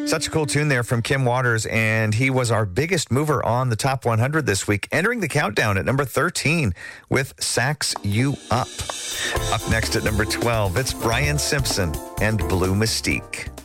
Such a cool tune there from Kim Waters, and he was our biggest mover on the Top 100 this week, entering the countdown at number 13 with Sax You Up. Up next at number 12, it's Brian Simpson and Blue Mystique.